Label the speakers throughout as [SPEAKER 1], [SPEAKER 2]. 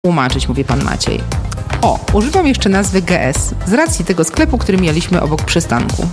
[SPEAKER 1] tłumaczyć, mówi pan Maciej. Używam jeszcze nazwy GS z racji tego sklepu, który mieliśmy obok przystanku.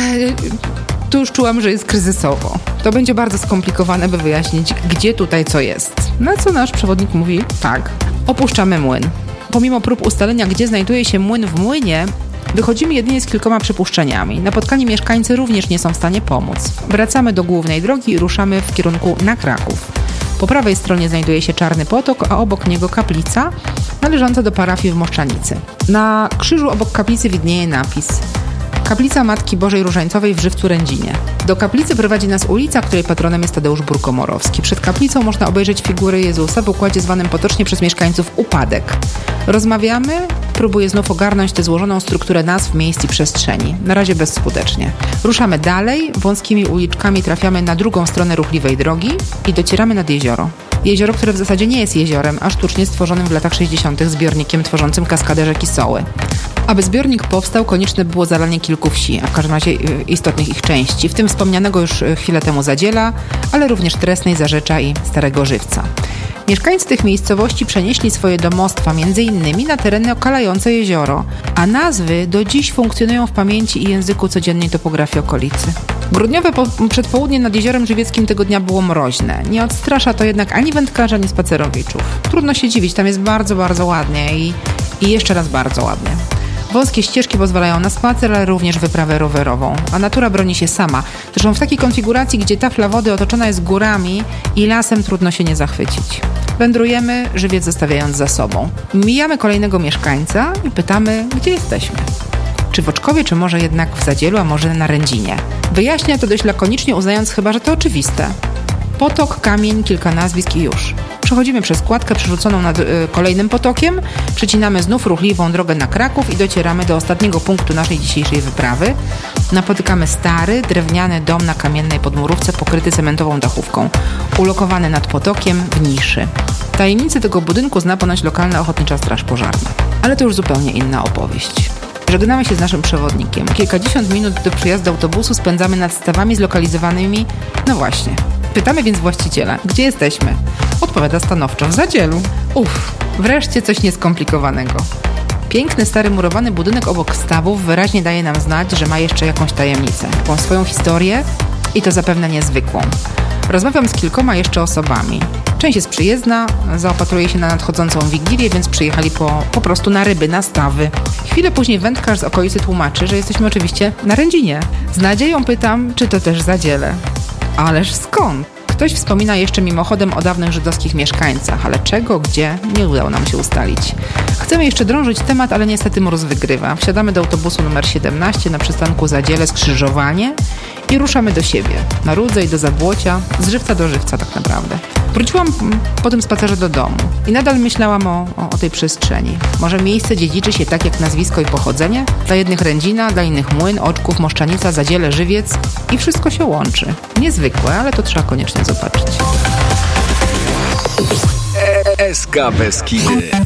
[SPEAKER 1] Tu już czułam, że jest kryzysowo. To będzie bardzo skomplikowane, by wyjaśnić, gdzie tutaj co jest. Na co nasz przewodnik mówi, tak, opuszczamy młyn. Pomimo prób ustalenia, gdzie znajduje się młyn w młynie, wychodzimy jedynie z kilkoma przypuszczeniami. Napotkani mieszkańcy również nie są w stanie pomóc. Wracamy do głównej drogi i ruszamy w kierunku na Kraków. Po prawej stronie znajduje się Czarny Potok, a obok niego kaplica należąca do parafii w Moszczanicy. Na krzyżu obok kaplicy widnieje napis: Kaplica Matki Bożej Różańcowej w Żywcu-Rędzinie. Do kaplicy prowadzi nas ulica, której patronem jest Tadeusz Burkomorowski. Przed kaplicą można obejrzeć figurę Jezusa w układzie zwanym potocznie przez mieszkańców upadek. Rozmawiamy, próbuję znów ogarnąć tę złożoną strukturę nazw, miejsc i przestrzeni. Na razie bezskutecznie. Ruszamy dalej, wąskimi uliczkami trafiamy na drugą stronę ruchliwej drogi i docieramy nad jezioro. Jezioro, które w zasadzie nie jest jeziorem, a sztucznie stworzonym w latach 60. zbiornikiem tworzącym kaskadę rzeki Soły. Aby zbiornik powstał, konieczne było zalanie kilku wsi, a w każdym razie istotnych ich części, w tym wspomnianego już chwilę temu Zadziela, ale również Tresnej, Zarzecza i Starego Żywca. Mieszkańcy tych miejscowości przenieśli swoje domostwa m.in. na tereny okalające jezioro, a nazwy do dziś funkcjonują w pamięci i języku codziennej topografii okolicy. Grudniowe przedpołudnie nad Jeziorem Żywieckim tego dnia było mroźne. Nie odstrasza to jednak ani wędkarzy, ani spacerowiczów. Trudno się dziwić, tam jest bardzo, bardzo ładnie i jeszcze raz bardzo ładnie. Wąskie ścieżki pozwalają na spacer, ale również wyprawę rowerową, a natura broni się sama. Zresztą w takiej konfiguracji, gdzie tafla wody otoczona jest górami i lasem, trudno się nie zachwycić. Wędrujemy, Żywiec zostawiając za sobą. Mijamy kolejnego mieszkańca i pytamy, gdzie jesteśmy. Czy w Oczkowie, czy może jednak w Zadzielu, a może na Rędzinie. Wyjaśnia to dość lakonicznie, uznając chyba, że to oczywiste. Potok, kamień, kilka nazwisk i już. Przechodzimy przez kładkę przerzuconą nad kolejnym potokiem, przecinamy znów ruchliwą drogę na Kraków i docieramy do ostatniego punktu naszej dzisiejszej wyprawy. Napotykamy stary, drewniany dom na kamiennej podmurówce pokryty cementową dachówką, ulokowany nad potokiem w niszy. Tajemnicę tego budynku zna ponoć lokalna ochotnicza straż pożarna. Ale to już zupełnie inna opowieść. Żegnamy się z naszym przewodnikiem. Kilkadziesiąt minut do przyjazdu autobusu spędzamy nad stawami zlokalizowanymi, no właśnie. Pytamy więc właściciela, gdzie jesteśmy? Odpowiada stanowczo, w Zadzielu. Wreszcie coś nieskomplikowanego. Piękny, stary, murowany budynek obok stawów wyraźnie daje nam znać, że ma jeszcze jakąś tajemnicę, jakąś swoją historię i to zapewne niezwykłą. Rozmawiam z kilkoma jeszcze osobami. Część jest przyjezdna, zaopatruje się na nadchodzącą Wigilię, więc przyjechali po prostu na ryby, na stawy. Chwilę później wędkarz z okolicy tłumaczy, że jesteśmy oczywiście na Rędzinie. Z nadzieją pytam, czy to też Zadziele. Ależ skąd? Ktoś wspomina jeszcze mimochodem o dawnych żydowskich mieszkańcach, ale czego, gdzie, nie udało nam się ustalić. Chcemy jeszcze drążyć temat, ale niestety mróz wygrywa. Wsiadamy do autobusu numer 17 na przystanku Zadziele Skrzyżowanie i ruszamy do siebie, na Rudze i do Zabłocia, z Żywca do Żywca tak naprawdę. Wróciłam po tym spacerze do domu i nadal myślałam o tej przestrzeni. Może miejsce dziedziczy się tak jak nazwisko i pochodzenie? Dla jednych Rędzina, dla innych Młyn, Oczków, Moszczanica, Zadziele, Żywiec i wszystko się łączy. Niezwykłe, ale to trzeba koniecznie zobaczyć.
[SPEAKER 2] SK Beskidy.